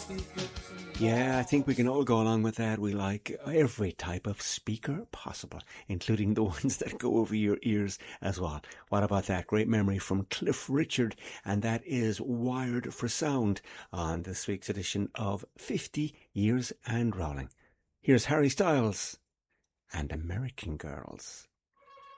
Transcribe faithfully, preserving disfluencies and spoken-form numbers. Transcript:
Yeah, I think we can all go along with that. We like every type of speaker possible, including the ones that go over your ears as well. What about that? Great memory from Cliff Richard, and that is Wired for Sound on this week's edition of fifty Years and Rolling. Here's Harry Styles and American Girls.